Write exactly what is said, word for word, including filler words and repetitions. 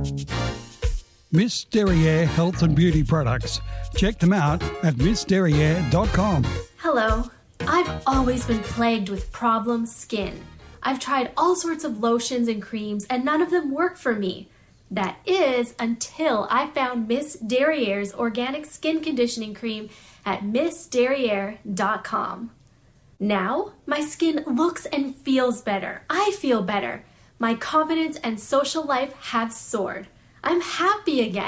Miss Derriere Health and Beauty Products. Check them out at miss derriere dot com. Hello. I've always been plagued with problem skin. I've tried all sorts of lotions and creams and none of them work for me. That is until I found Miss Derriere's organic skin conditioning cream at miss derriere dot com. Now, my skin looks and feels better. I feel better. My confidence and social life have soared. I'm happy again.